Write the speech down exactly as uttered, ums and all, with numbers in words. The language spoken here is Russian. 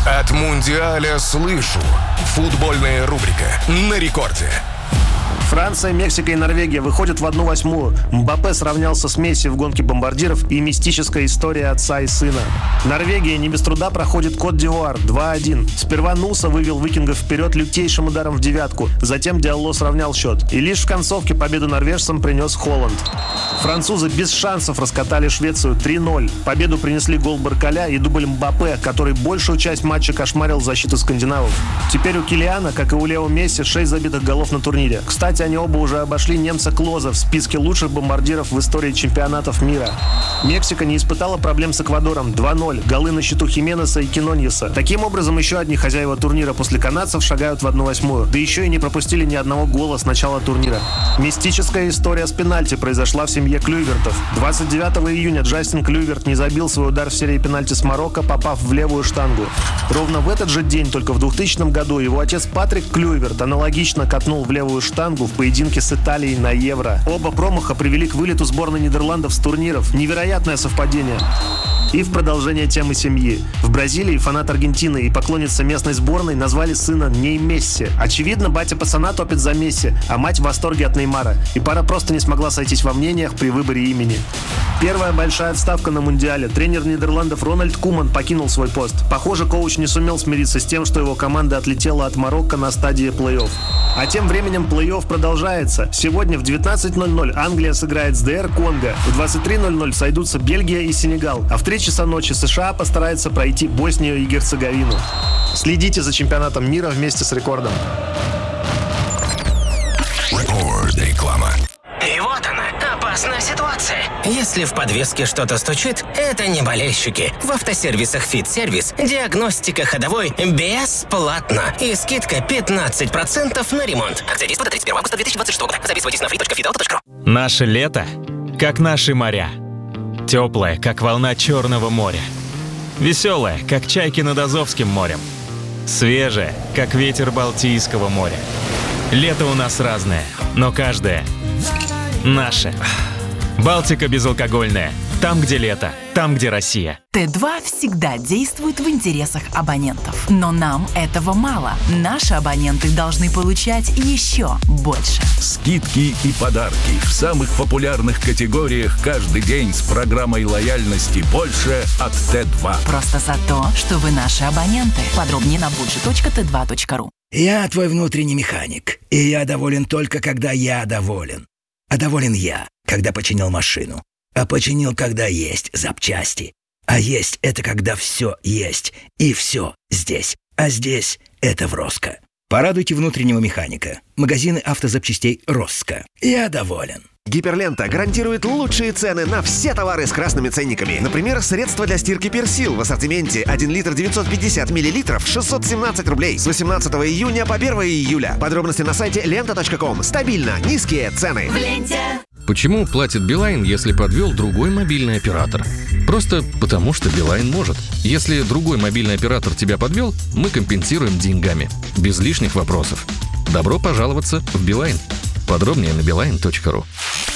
От Мундиаля слышу. Футбольная рубрика на рекорде. Франция, Мексика и Норвегия выходят в одну восьмую. Мбаппе сравнялся с Месси в гонке бомбардиров и мистическая история отца и сына. Норвегия не без труда проходит Кот-д'Ивуар два один. Сперва Нуса вывел викингов вперед лютейшим ударом в девятку. Затем Диалло сравнял счет. И лишь в концовке победу норвежцам принес Холланд. Французы без шансов раскатали Швецию три ноль. Победу принесли гол Баркаля и дубль Мбаппе, который большую часть матча кошмарил защиту скандинавов. Теперь у Килиана, как и у Лео Месси, шесть забитых голов на турнире. Кстати, они оба уже обошли немца Клоза в списке лучших бомбардиров в истории чемпионатов мира. Мексика не испытала проблем с Эквадором. два ноль. Голы на счету Хименеса и Киноньеса. Таким образом, еще одни хозяева турнира после канадцев шагают в одну восьмую. Да еще и не пропустили ни одного гола с начала турнира. Мистическая история с пенальти произошла в семье Клюйвертов. двадцать девятого июня Джастин Клюйверт не забил свой удар в серии пенальти с Марокко, попав в левую штангу. Ровно в этот же день, только в двухтысячном году, его отец Патрик Клюйверт аналогично катнул в левую штангу в поединке с Италией на Евро. Оба промаха привели к вылету сборной Нидерландов с турниров. Невероятное совпадение. И в продолжение темы семьи. В Бразилии фанат Аргентины и поклонница местной сборной назвали сына Ней Месси. Очевидно, батя пацана топит за Месси, а мать в восторге от Неймара. И пара просто не смогла сойтись во мнениях при выборе имени. Первая большая отставка на Мундиале. Тренер Нидерландов Рональд Куман покинул свой пост. Похоже, коуч не сумел смириться с тем, что его команда отлетела от Марокко на стадии плей-офф. А тем временем плей-офф продолжается. Сегодня в девятнадцать ноль ноль Англия сыграет с ДР Конго. В двадцать три ноль ноль сойдутся Бельгия и Сенегал. А в три часа ночи США постарается пройти Боснию и Герцеговину. Следите за чемпионатом мира вместе с Рекордом. Рекорд. Реклама. И вот она, опасная ситуация. Если в подвеске что-то стучит, это не болельщики. В автосервисах «Фит-сервис» диагностика ходовой бесплатно. И скидка пятнадцать процентов на ремонт. Акция действует до тридцать первого августа две тысячи двадцать шестого года. Записывайтесь на фри точка фит авто точка ру. Наше лето, как наши моря. Теплое, как волна Черного моря. Веселое, как чайки над Азовским морем. Свежее, как ветер Балтийского моря. Лето у нас разное, но каждое наше. Балтика безалкогольная. Там, где лето, там, где Россия. Т два всегда действует в интересах абонентов. Но нам этого мало. Наши абоненты должны получать еще больше. Скидки и подарки в самых популярных категориях каждый день с программой лояльности «Больше» от Т два. Просто за то, что вы наши абоненты. Подробнее на буджи точка тэ два точка ру. Я твой внутренний механик, и я доволен только, когда я доволен. А доволен я, когда починил машину. А починил, когда есть запчасти. А есть — это когда все есть. И все здесь. А здесь — это в Роско. Порадуйте внутреннего механика. Магазины автозапчастей Роско. Я доволен. Гиперлента гарантирует лучшие цены на все товары с красными ценниками. Например, средства для стирки Персил в ассортименте один литр девятьсот пятьдесят миллилитров шестьсот семнадцать рублей с восемнадцатого июня по первого июля. Подробности на сайте лента точка ком. Стабильно низкие цены. В ленте. Почему платит Билайн, если подвел другой мобильный оператор? Просто потому, что Билайн может. Если другой мобильный оператор тебя подвел, мы компенсируем деньгами. Без лишних вопросов. Добро пожаловаться в Билайн. Подробнее на билайн точка ру.